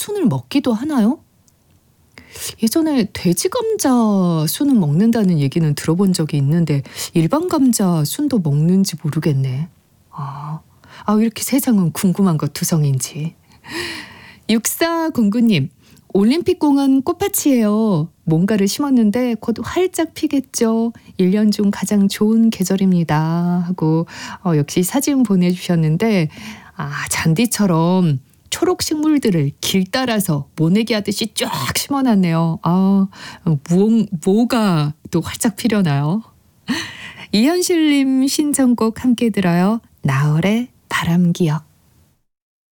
순을 먹기도 하나요? 예전에 돼지 감자 순은 먹는다는 얘기는 들어본 적이 있는데 일반 감자 순도 먹는지 모르겠네. 왜 이렇게 세상은 궁금한 것 투성인지. 6409님, 올림픽공원 꽃밭이에요. 뭔가를 심었는데 곧 활짝 피겠죠. 1년 중 가장 좋은 계절입니다. 하고 역시 사진 보내주셨는데 잔디처럼 초록 식물들을 길 따라서 모내기 하듯이 쫙 심어놨네요. 뭐가 또 활짝 피려나요? 이현실님 신청곡 함께 들어요. 나얼의 바람기억.